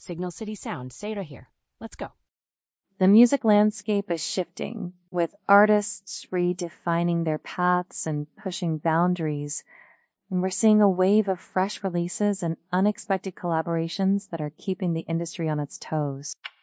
Signal City Sound. Say it right here. Let's go. The music landscape is shifting, with artists redefining their paths and pushing boundaries. And we're seeing a wave of fresh releases and unexpected collaborations that are keeping the industry on its toes.